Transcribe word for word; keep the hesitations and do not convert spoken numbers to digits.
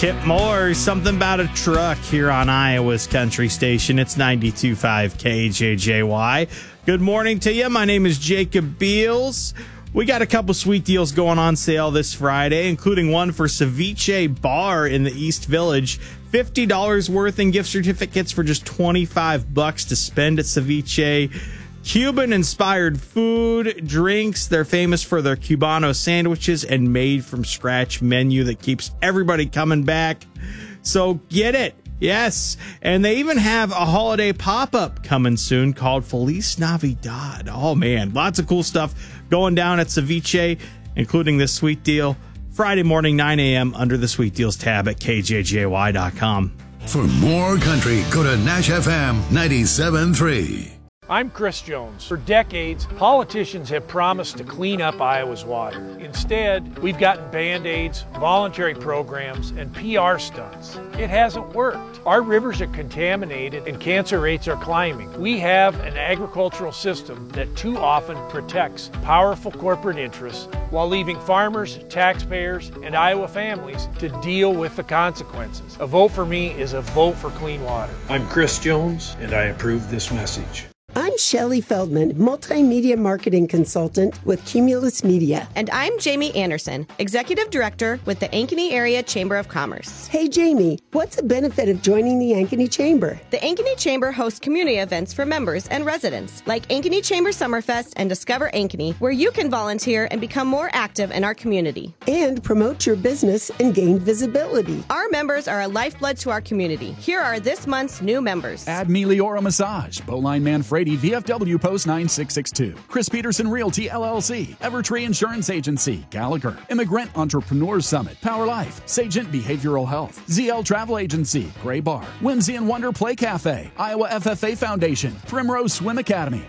Kip Moore, Something About a Truck here on Iowa's Country Station. It's ninety-two point five K J J Y. Good morning to you. My name is Jacob Beals. We got a couple sweet deals going on sale this Friday, including one for Ceviche Bar in the East Village. fifty dollars worth in gift certificates for just twenty-five bucks to spend at Ceviche. Cuban-inspired food, drinks. They're famous for their Cubano sandwiches and made-from-scratch menu that keeps everybody coming back. So get it. Yes. And they even have a holiday pop-up coming soon called Feliz Navidad. Oh, man. Lots of cool stuff going down at Ceviche, including this sweet deal. Friday morning, nine a.m. under the Sweet Deals tab at K J J Y dot com. For more country, go to Nash F M ninety-seven point three. I'm Chris Jones. For decades, politicians have promised to clean up Iowa's water. Instead, we've gotten Band-Aids, voluntary programs, and P R stunts. It hasn't worked. Our rivers are contaminated and cancer rates are climbing. We have an agricultural system that too often protects powerful corporate interests while leaving farmers, taxpayers, and Iowa families to deal with the consequences. A vote for me is a vote for clean water. I'm Chris Jones, and I approve this message. I'm Shelley Feldman, multimedia marketing consultant with Cumulus Media. And I'm Jamie Anderson, executive director with the Ankeny Area Chamber of Commerce. Hey, Jamie, what's the benefit of joining the Ankeny Chamber? The Ankeny Chamber hosts community events for members and residents, like Ankeny Chamber Summerfest and Discover Ankeny, where you can volunteer and become more active in our community. And promote your business and gain visibility. Our members are a lifeblood to our community. Here are this month's new members. Add Meliora Massage, Bowline Manfredi, V F W Post nine six six two, Chris Peterson Realty L L C, Evertree Insurance Agency, Gallagher, Immigrant Entrepreneurs Summit, Power Life, Sagent Behavioral Health, Z L Travel Agency, Gray Bar, Whimsy and Wonder Play Cafe, Iowa F F A Foundation, Primrose Swim Academy,